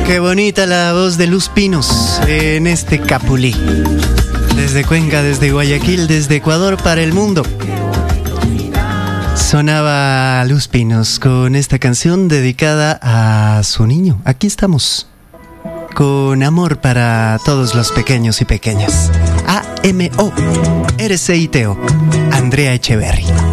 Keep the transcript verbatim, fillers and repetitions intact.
Qué bonita la voz de Luz Pinos en este Capulí. Desde Cuenca, desde Guayaquil, desde Ecuador para el mundo. Sonaba Luz Pinos con esta canción dedicada a su niño. Aquí estamos, con amor para todos los pequeños y pequeñas. A M O, R C I T O, Andrea Echeverry.